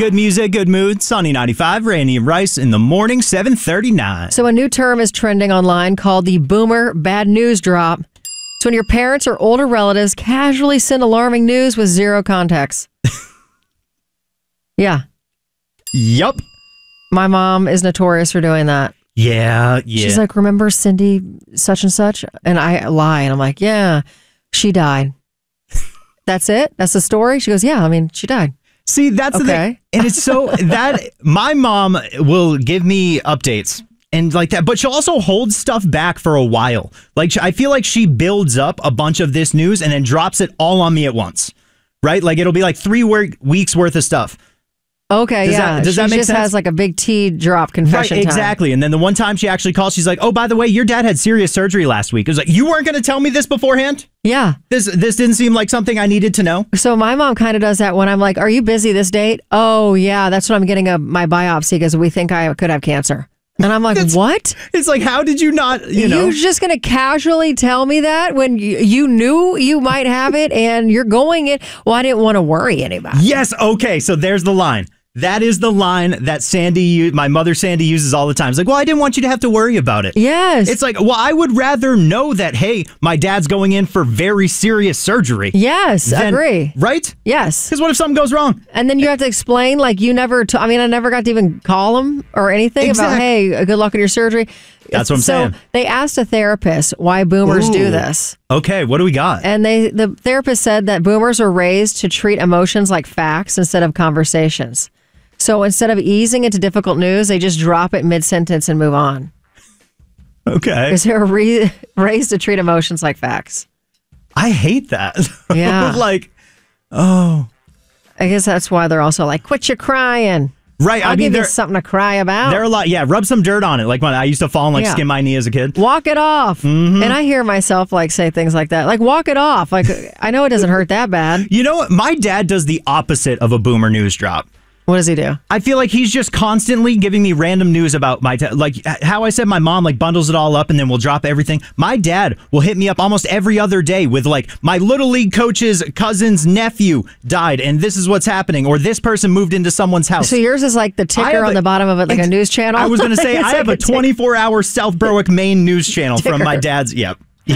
Good music, good mood. Sunny 95, Randy and Rice in the morning, 7:39. So a new term is trending online called the boomer bad news drop. It's when your parents or older relatives casually send alarming news with zero context. Yeah. Yup. My mom is notorious for doing that. Yeah. She's like, remember Cindy such and such? And I lie. And I'm like, yeah, she died. That's it? That's the story? She goes, yeah, I mean, she died. See, that's the thing. And it's so that my mom will give me updates and like that, but she'll also hold stuff back for a while. Like, I feel like she builds up a bunch of this news and then drops it all on me at once, right? Like, it'll be like 3 weeks worth of stuff. Okay, does that make sense? She just has like a big T drop confession right, time. Exactly. And then the one time she actually calls, she's like, oh, by the way, your dad had serious surgery last week. It was like, you weren't going to tell me this beforehand? Yeah. This didn't seem like something I needed to know. So my mom kind of does that when I'm like, are you busy this date? Oh, yeah, that's when I'm getting my biopsy because we think I could have cancer. And I'm like, what? It's like, how did you not, You're just going to casually tell me that when you knew you might have it and you're going in? Well, I didn't want to worry anybody. Yes. Okay. So there's the line. That is the line that my mother Sandy uses all the time. It's like, well, I didn't want you to have to worry about it. Yes. It's like, well, I would rather know that, hey, my dad's going in for very serious surgery. Yes, agree. Right? Yes. Because what if something goes wrong? And then you have to explain, like, I never got to even call him or anything about, hey, good luck in your surgery. That's what I'm saying. So they asked a therapist why boomers do this. Okay, what do we got? And the therapist said that boomers were raised to treat emotions like facts instead of conversations. So instead of easing into difficult news, they just drop it mid-sentence and move on. Okay. Because they were raised to treat emotions like facts. I hate that. Yeah. Like, oh. I guess that's why they're also like, quit your crying. Right. I'll give you something to cry about. There are a lot. Yeah. Rub some dirt on it. Like when I used to fall and like skin my knee as a kid. Walk it off. Mm-hmm. And I hear myself like say things like that. Like walk it off. Like I know it doesn't hurt that bad. You know what? My dad does the opposite of a boomer news drop. What does he do? I feel like he's just constantly giving me random news about like how I said my mom like bundles it all up and then we'll drop everything. My dad will hit me up almost every other day with like my little league coach's cousin's nephew died and this is what's happening or this person moved into someone's house. So yours is like the ticker on the bottom of it, like a news channel? I was going to say I have a 24-hour South Berwick, Maine news channel from my dad's. Yep.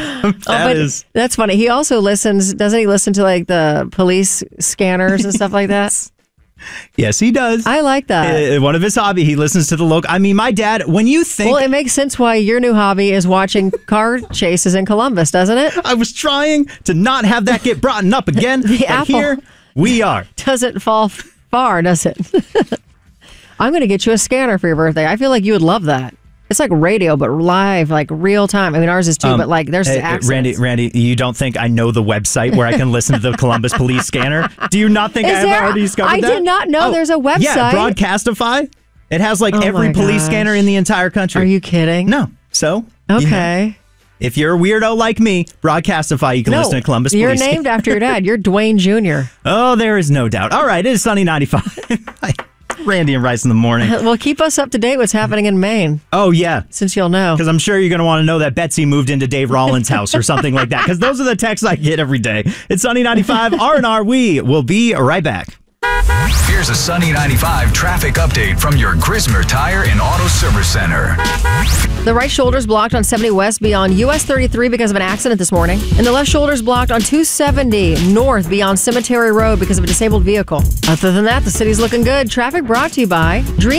That's funny. He also listens. Doesn't he listen to like the police scanners and stuff like that? Yes, he does. I like that. One of his hobby, he listens to the local. I mean, my dad, when you think... Well, it makes sense why your new hobby is watching car chases in Columbus, doesn't it? I was trying to not have that get brought up again. The apple here we are. Doesn't fall far, does it? I'm going to get you a scanner for your birthday. I feel like you would love that. It's like radio, but live, like real time. I mean, ours is too, but like there's accents. Randy, you don't think I know the website where I can listen to the Columbus Police Scanner? Do you not think I have already discovered that? I did not know there's a website. Yeah, Broadcastify. It has like every police scanner in the entire country. Are you kidding? No. So? Okay. If you're a weirdo like me, Broadcastify, you can listen to Columbus Police. You're named after your dad. You're Dwayne Jr. Oh, there is no doubt. All right, it is Sunny 95. Randy and Rice in the morning. Well, keep us up to date what's happening in Maine. Oh, yeah. Since you'll know. Because I'm sure you're going to want to know that Betsy moved into Dave Rollins' house or something like that. Because those are the texts I get every day. It's Sunny 95 R&R. We will be right back. Here's a Sunny 95 traffic update from your Grismer Tire and Auto Service Center. The right shoulder is blocked on 70 West beyond US 33 because of an accident this morning. And the left shoulder is blocked on 270 North beyond Cemetery Road because of a disabled vehicle. Other than that, the city's looking good. Traffic brought to you by Dream.